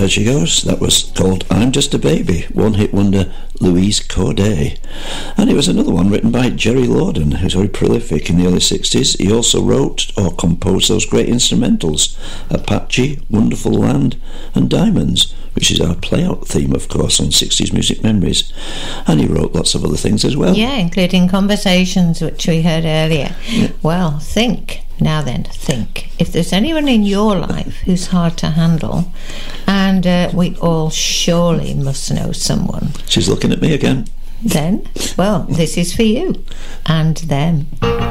there she goes. That was called I'm Just a Baby, one-hit wonder Louise Corday. And it was another one written by Jerry Lorden, who's very prolific in the early 60s. He also wrote or composed those great instrumentals, Apache, Wonderful Land and Diamonds, which is our play-out theme, of course, on 60s Music Memories. And he wrote lots of other things as well. Yeah, including Conversations, which we heard earlier. Yeah. Well, think. Now then, think. If there's anyone in your life who's hard to handle, and we all surely must know someone. She's looking at me again. Then, well, this is for you and them.